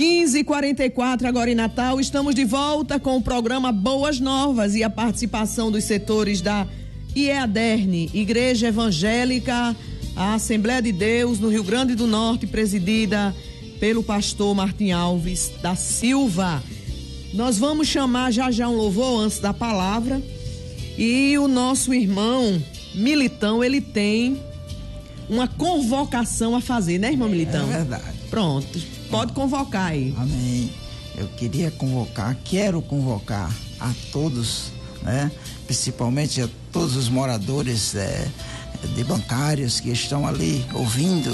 15h44 agora em Natal, estamos de volta com o programa Boas Novas e a participação dos setores da IEADERN, Igreja Evangélica, a Assembleia de Deus no Rio Grande do Norte, presidida pelo pastor Martim Alves da Silva. Nós vamos chamar já um louvor antes da palavra, e o nosso irmão Militão, ele tem uma convocação a fazer, né, irmão Militão? É verdade. Pronto, pode convocar aí. Amém. Eu quero convocar a todos, né? Principalmente a todos os moradores de bancários que estão ali ouvindo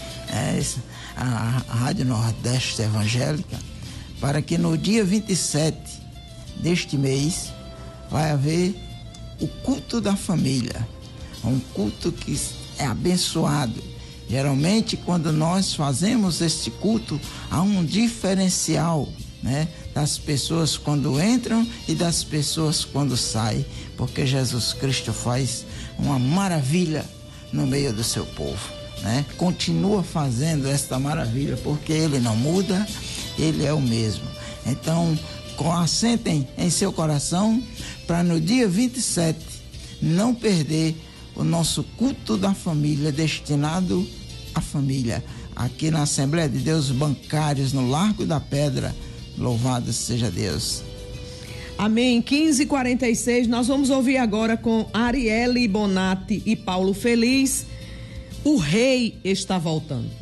a Rádio Nordeste Evangélica, para que no dia 27 deste mês vai haver o culto da família, um culto que é abençoado. Geralmente, quando nós fazemos este culto, há um diferencial, né, das pessoas quando entram e das pessoas quando saem, porque Jesus Cristo faz uma maravilha no meio do seu povo, né? Continua fazendo esta maravilha, porque Ele não muda, Ele é o mesmo. Então, assentem em seu coração para no dia 27 não perder o nosso culto da família, destinado à família, aqui na Assembleia de Deus Bancários, no Largo da Pedra. Louvado seja Deus. Amém. 15h46, nós vamos ouvir agora com Arielle Bonatti e Paulo Feliz, O Rei Está Voltando.